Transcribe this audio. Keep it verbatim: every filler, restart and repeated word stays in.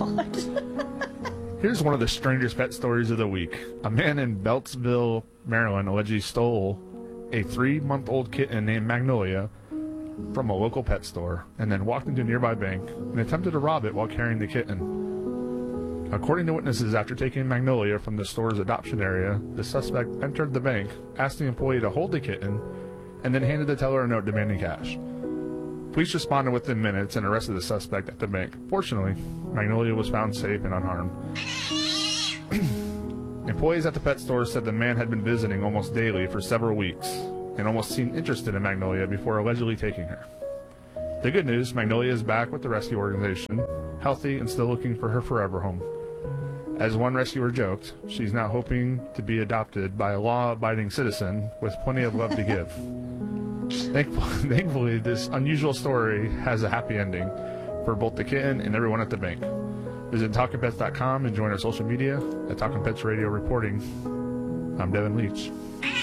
God. Here's one of the strangest pet stories of the week. A man in Beltsville, Maryland, allegedly stole a three-month-old kitten named Magnolia from a local pet store and then walked into a nearby bank and attempted to rob it while carrying the kitten. According to witnesses, after taking Magnolia from the store's adoption area, the suspect entered the bank, asked the employee to hold the kitten, and then handed the teller a note demanding cash. Police responded within minutes and arrested the suspect at the bank. Fortunately, Magnolia was found safe and unharmed. Employees at the pet store said the man had been visiting almost daily for several weeks and almost seemed interested in Magnolia before allegedly taking her. The good news, Magnolia is back with the rescue organization, healthy and still looking for her forever home. As one rescuer joked, she's now hoping to be adopted by a law-abiding citizen with plenty of love to give. Thankfully, thankfully, this unusual story has a happy ending for both the kitten and everyone at the bank. Visit talking pets dot com and join our social media at Talking Pets Radio Reporting. I'm Devin Leach.